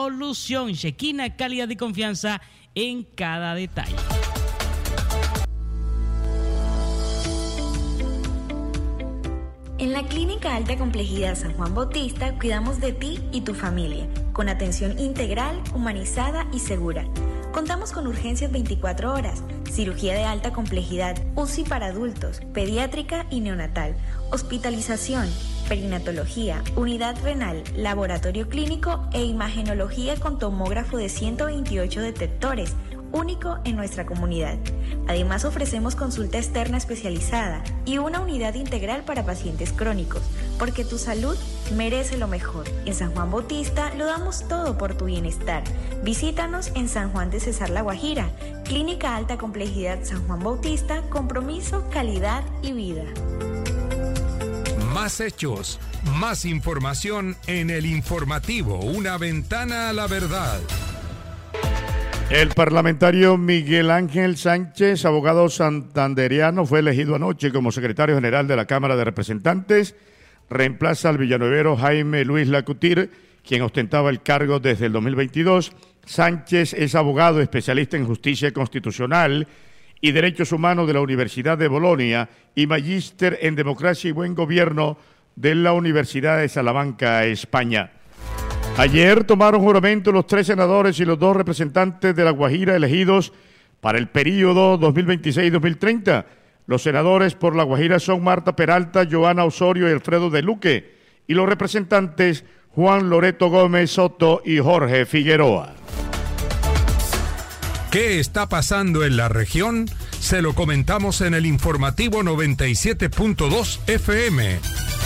solución. Shekina, calidad y confianza en cada detalle. En la Clínica Alta Complejidad San Juan Bautista cuidamos de ti y tu familia, con atención integral, humanizada y segura. Contamos con urgencias 24 horas, cirugía de alta complejidad, UCI para adultos, pediátrica y neonatal, hospitalización, perinatología, unidad renal, laboratorio clínico e imagenología con tomógrafo de 128 detectores, único en nuestra comunidad. Además ofrecemos consulta externa especializada y una unidad integral para pacientes crónicos, porque tu salud merece lo mejor. En San Juan Bautista lo damos todo por tu bienestar. Visítanos en San Juan de Cesar La Guajira, Clínica Alta Complejidad San Juan Bautista, compromiso, calidad y vida. Más hechos, más información en el informativo, una ventana a la verdad. El parlamentario Miguel Ángel Sánchez, abogado santandereano, fue elegido anoche como secretario general de la Cámara de Representantes. Reemplaza al villanuevero Jaime Luis Lacutir, quien ostentaba el cargo desde el 2022. Sánchez es abogado especialista en justicia constitucional y derechos humanos de la Universidad de Bolonia y magíster en democracia y buen gobierno de la Universidad de Salamanca, España. Ayer tomaron juramento los 3 senadores y los 2 representantes de La Guajira elegidos para el período 2026-2030. Los senadores por La Guajira son Marta Peralta, Joana Osorio y Alfredo de Luque, y los representantes Juan Loreto Gómez Soto y Jorge Figueroa. ¿Qué está pasando en la región? Se lo comentamos en el informativo 97.2 FM.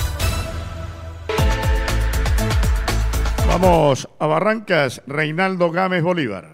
Vamos a Barrancas, Reinaldo Gámez Bolívar.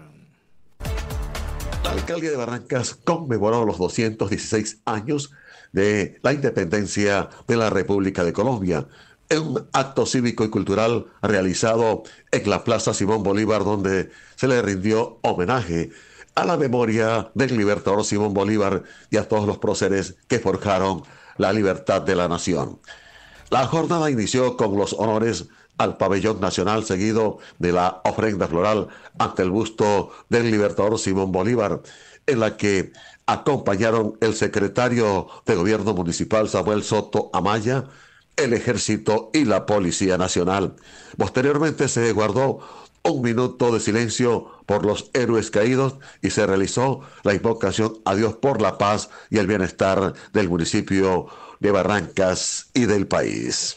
La alcaldía de Barrancas conmemoró los 216 años de la independencia de la República de Colombia en un acto cívico y cultural realizado en la Plaza Simón Bolívar, donde se le rindió homenaje a la memoria del libertador Simón Bolívar y a todos los próceres que forjaron la libertad de la nación. La jornada inició con los honores al pabellón nacional, seguido de la ofrenda floral ante el busto del libertador Simón Bolívar, en la que acompañaron el secretario de Gobierno Municipal Samuel Soto Amaya, el Ejército y la Policía Nacional. Posteriormente se guardó un minuto de silencio por los héroes caídos y se realizó la invocación a Dios por la paz y el bienestar del municipio de Barrancas y del país.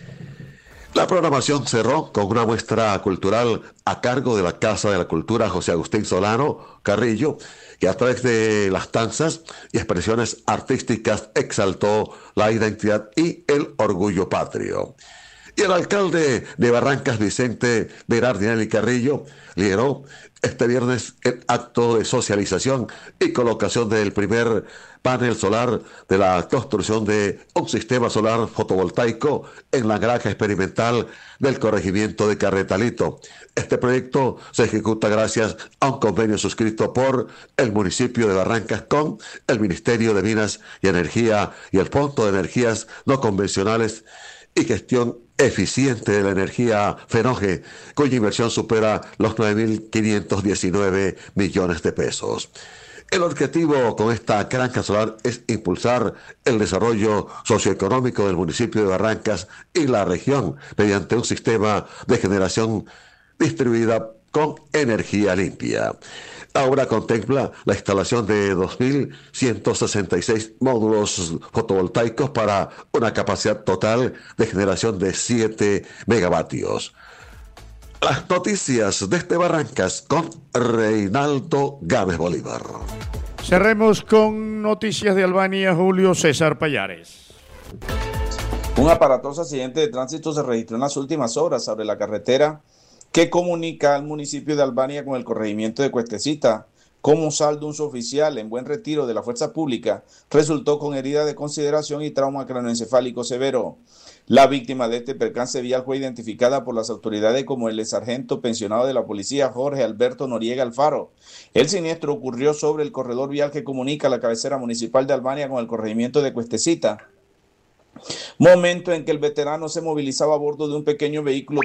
La programación cerró con una muestra cultural a cargo de la Casa de la Cultura José Agustín Solano Carrillo, que a través de las danzas y expresiones artísticas exaltó la identidad y el orgullo patrio. Y el alcalde de Barrancas, Vicente Berardinelli Carrillo, lideró este viernes el acto de socialización y colocación del primer panel solar de la construcción de un sistema solar fotovoltaico en la granja experimental del corregimiento de Carretalito. Este proyecto se ejecuta gracias a un convenio suscrito por el municipio de Barrancas con el Ministerio de Minas y Energía y el Fondo de Energías No Convencionales y Gestión Eficiente de la Energía FENOGE, cuya inversión supera los 9.519 millones de pesos. El objetivo con esta granja solar es impulsar el desarrollo socioeconómico del municipio de Barrancas y la región mediante un sistema de generación distribuida con energía limpia. La obra contempla la instalación de 2.166 módulos fotovoltaicos para una capacidad total de generación de 7 megavatios. Las noticias desde Barrancas con Reinaldo Gámez Bolívar. Cerremos con noticias de Albania, Julio César Payares. Un aparatoso accidente de tránsito se registró en las últimas horas sobre la carretera que comunica al municipio de Albania con el corregimiento de Cuestecita. Como saldo, un suboficial en Buen Retiro de la Fuerza Pública resultó con herida de consideración y trauma craneoencefálico severo. La víctima de este percance vial fue identificada por las autoridades como el sargento pensionado de la policía Jorge Alberto Noriega Alfaro. El siniestro ocurrió sobre el corredor vial que comunica la cabecera municipal de Albania con el corregimiento de Cuestecita, momento en que el veterano se movilizaba a bordo de un pequeño vehículo